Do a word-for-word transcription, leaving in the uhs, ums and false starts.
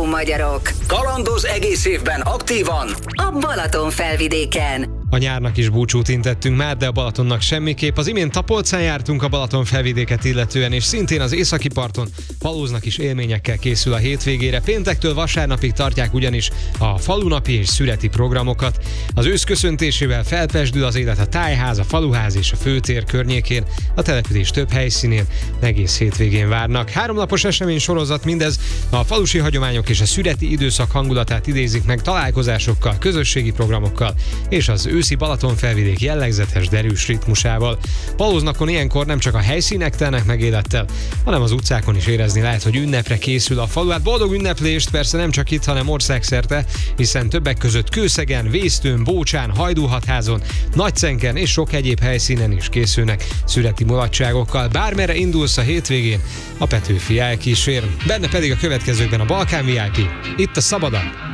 magyarok. Kalandoz egész évben aktívan A Balaton felvidéken. A nyárnak is búcsút intettünk már, de a Balatonnak semmiképp. Az imént Tapolcán jártunk a Balaton felvidéket illetően, és szintén az északi parton Falóznak is élményekkel készül a hétvégére. Péntektől vasárnapig tartják ugyanis a falunapi és szüreti programokat. Az ősz köszöntésével felpesdül az élet a tájház, a faluház és a főtér környékén, a település több helyszínén egész hétvégén várnak. Háromnapos esemény sorozat mindez, a falusi hagyományok és a szüreti időszak hangulatát idézik meg találkozásokkal, közösségi programokkal és az őszi Balaton felvidék jellegzetes derűs ritmusával. Falóznakon ilyenkor nem csak a helyszínek telnek meg élettel, hanem az utcákon is érezni lehet, hogy ünnepre készül a falu. Hát boldog ünneplést persze nem csak itt, hanem országszerte, hiszen többek között Kőszegen, Vésztőn, Bócsán, Hajdúhatházon, Nagycenken és sok egyéb helyszínen is készülnek szüreti mulatságokkal. Bármerre indulsz a hétvégén, a Petőfi elkísér. Benne pedig a következőkben a Balkán vé i pé, itt a Szabadon.